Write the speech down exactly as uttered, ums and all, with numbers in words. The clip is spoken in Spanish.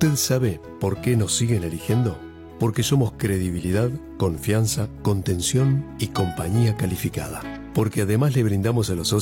¿Usted sabe por qué nos siguen eligiendo? Porque somos credibilidad, confianza, contención y compañía calificada. Porque además le brindamos a los socios